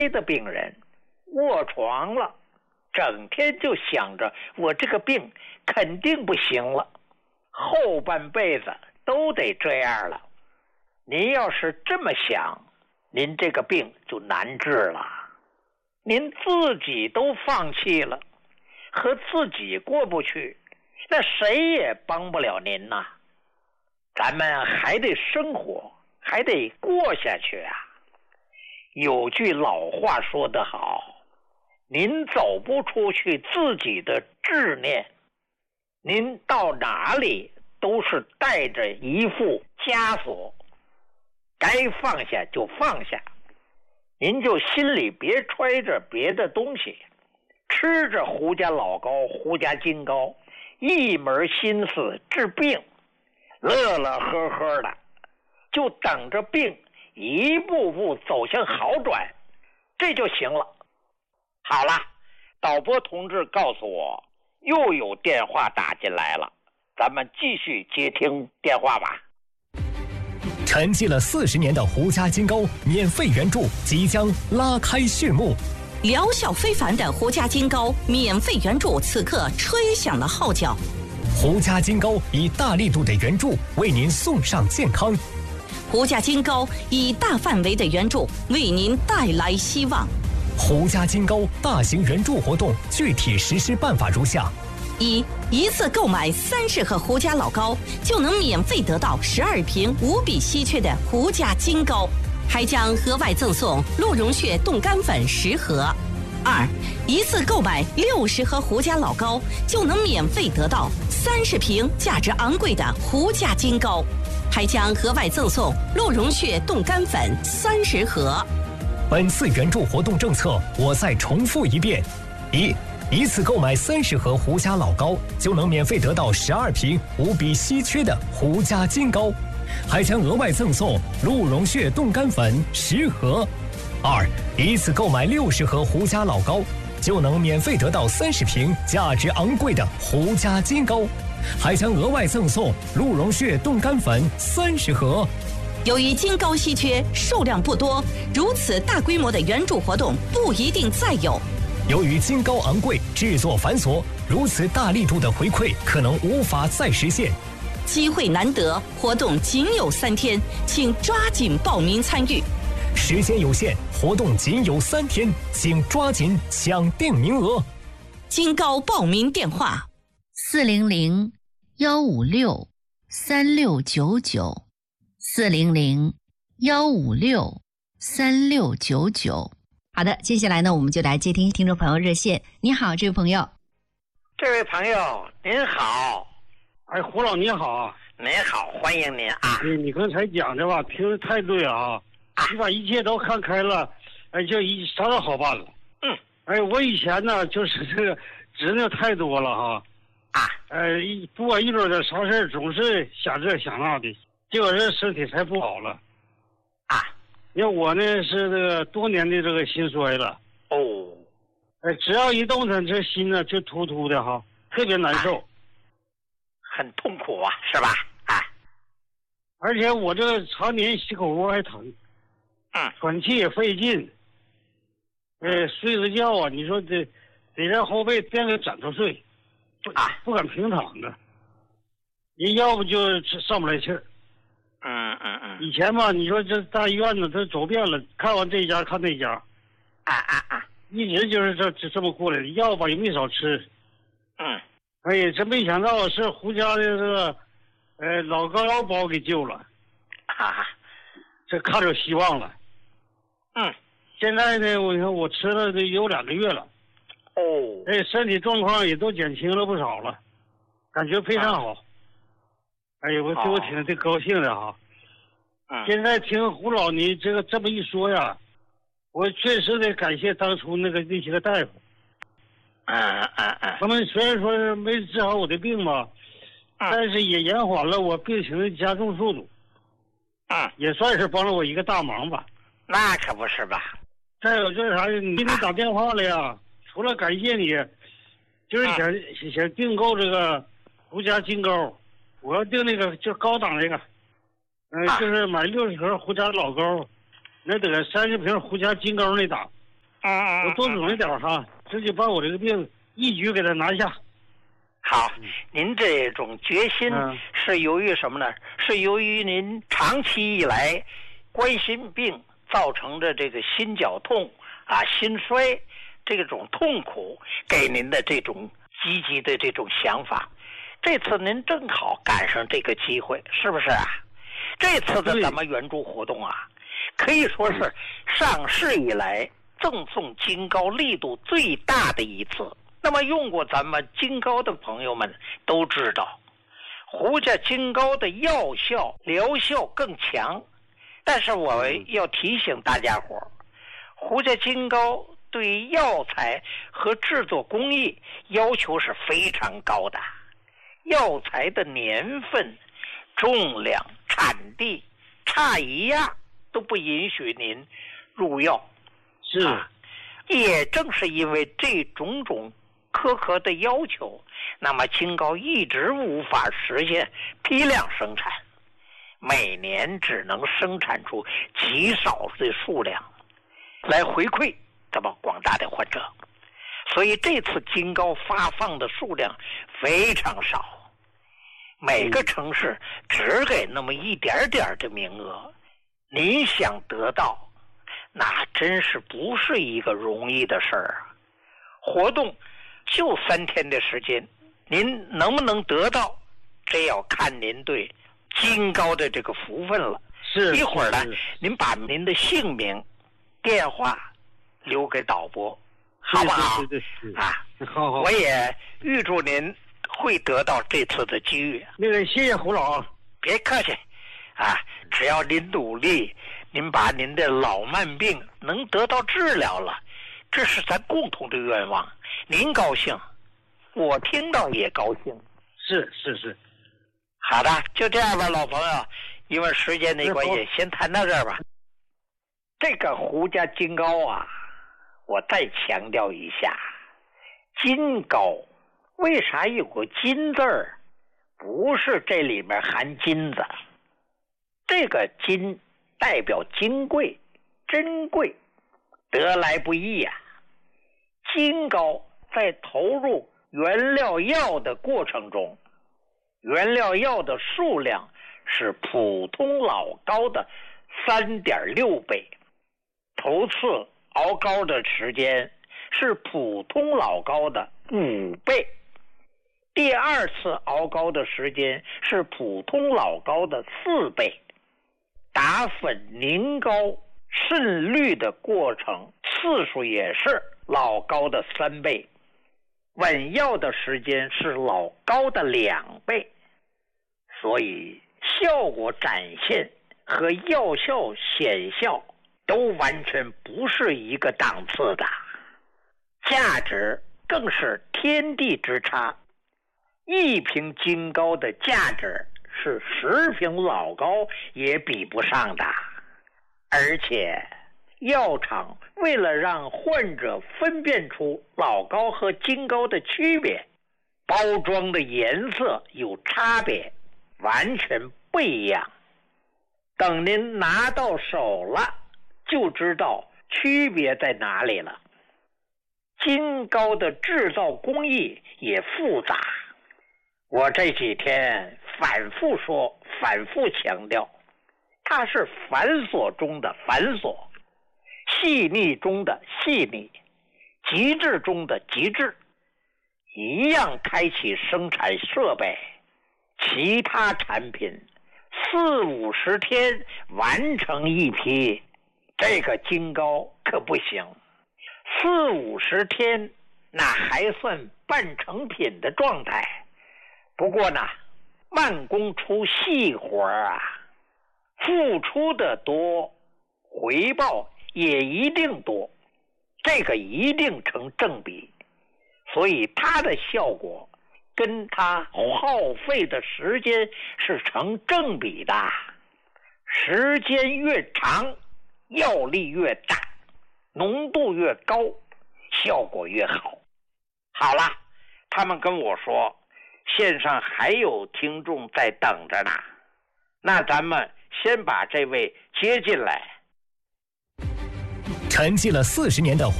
的病人卧床了，整天就想着我这个病肯定不行了，后半辈子都得这样了。您要是这么想，您这个病就难治了。您自己都放弃了，和自己过不去，那谁也帮不了您呐。咱们还得生活，还得过下去啊。有句老话说得好，您走不出去自己的执念，您到哪里都是带着一副枷锁，该放下就放下，您就心里别揣着别的东西，吃着胡家老膏、胡家金膏，一门心思治病，乐乐呵呵的，就等着病一步步走向好转，这就行了。好了，导播同志告诉我又有电话打进来了，咱们继续接听电话吧。 沉寂了40年的胡家金膏免费援助即将拉开序幕， 疗效非凡的胡家金膏免费援助此刻吹响了号角。 胡家金膏以大力度的援助为您送上健康， 胡家金膏以大范围的援助为您带来希望。 胡家金膏大型援助活动具体实施办法如下： 一次购买30盒胡家老膏，就能免费得到12瓶无比稀缺的胡家金膏，还将额外赠送鹿茸血冻干粉10盒。一次购买60盒胡家老膏，就能免费得到30瓶价值昂贵的胡家金膏，还将额外赠送鹿茸血冻干粉30盒。 本次援助活动政策我再重复一遍：一次购买30盒胡家老膏，就能免费得到12瓶无比稀缺的胡家金膏，还将额外赠送鹿茸血冻干粉10盒。一次购买60盒胡家老膏，就能免费得到30瓶价值昂贵的胡家金膏，还将额外赠送鹿茸血冻干粉30盒。 由于金膏稀缺，数量不多，如此大规模的援助活动不一定再有。 由于金膏昂贵，制作繁琐，如此大力度的回馈可能无法再实现。 机会难得，活动仅有3天，请抓紧报名参与。 时间有限，活动仅有3天，请抓紧抢订名额。 金膏报名电话 ：400-156-3699，400-156-3699。好的，接下来呢，我们就来接听听众朋友热线。你好，这位朋友。 这位朋友您好。 哎，胡老你好。 您好，欢迎您啊。 你刚才讲的吧，听得太对啊。你把一切都看开了，哎，就啥都好办了。哎，我以前呢，就是这个执拗太多了哈。不管遇到点啥事儿，总是想这想那的，结果这身体才不好了。因为我呢是这个多年的这个心衰了。只要一动弹，这心呢就突突的哈，特别难受， 很痛苦啊，是吧？ 而且我这个常年心口窝还疼。喘气也费劲，睡个觉啊，你说得让后背垫个枕头睡，不敢平躺着，你要不就上不来气儿。以前吧，你说这大医院呢，都走遍了，看完这家看那家，一直就是这么过来的，药吧也没少吃。哎呀，真没想到是胡家的这个，老膏药把我给救了，这看着希望了。现在呢，我看我吃了得有2个月了，身体状况也都减轻了不少了，感觉非常好。哎呀，我挺高兴的哈。现在听胡老你这么一说呀，我确实得感谢当初那些个大夫。他们虽然说没治好我的病吧，但是也延缓了我病情的加重速度。也算是帮了我一个大忙吧。 那可不是吧。 再有就是啥，你给你打电话了呀，除了感谢你，就是想订购这个胡家金膏，我要订那个就高档那个，就是买60盒胡家老膏，那得30瓶胡家金膏那档。 我多准备点哈，直接把我这个病一举给他拿下。 好，您这种决心是由于什么呢？是由于您长期以来冠心病造成的这个心绞痛啊、心衰这种痛苦给您的这种积极的这种想法。这次您正好赶上这个机会，是不是啊？这次的咱们援助活动啊，可以说是上市以来赠送金膏力度最大的一次。那么用过咱们金膏的朋友们都知道，胡家金膏的药效疗效更强。但是我要提醒大家伙，胡家金膏对药材和制作工艺要求是非常高的，药材的年份、重量、产地差一样都不允许您入药。 是， 也正是因为这种种苛刻的要求，那么金膏一直无法实现批量生产，每年只能生产出极少的数量来回馈咱们广大的患者，所以这次金膏发放的数量非常少，每个城市只给那么一点点的名额，您想得到那真是不是一个容易的事儿啊！活动就3天的时间，您能不能得到，这要看您对金膏的这个福分了。 是， 一会儿呢，您把您的姓名、电话留给导播，好不好？ 对， 啊， 好。 我也预祝您会得到这次的机遇。 那个，谢谢胡老， 别客气，啊，只要您努力，您把您的老慢病能得到治疗了，这是咱共同的愿望。您高兴，我听到也高兴。 是。 好的，就这样吧，老朋友，因为时间的关系，先谈到这儿吧。这个胡家金膏啊，我再强调一下，金膏为啥有个金字儿？不是这里面含金子，这个金代表金贵、珍贵，得来不易啊。金膏在投入原料药的过程中，原料药的数量是普通老膏的3.6倍，头次熬膏的时间是普通老膏的5倍，第二次熬膏的时间是普通老膏的4倍，打粉凝膏渗滤的过程次数也是老膏的3倍，稳药的时间是老膏的2倍，所以效果展现和药效显效都完全不是一个档次的，价值更是天地之差。1瓶金膏的价值是10瓶老膏也比不上的，而且药厂为了让患者分辨出老膏和金膏的区别，包装的颜色有差别，完全不一样。等您拿到手了，就知道区别在哪里了。金膏的制造工艺也复杂，我这几天反复说，反复强调，它是繁琐中的繁琐，细腻中的细腻，极致中的极致。一样开启生产设备，其他产品40-50天完成一批，这个金膏可不行。40-50天那还算半成品的状态，不过呢，慢工出细活啊，付出的多，回报也一定多，这个一定成正比，所以它的效果跟它耗费的时间是成正比的，时间越长，药力越大，浓度越高，效果越好。好了，他们跟我说线上还有听众在等着呢，那咱们先把这位接进来。 沉寂了40年的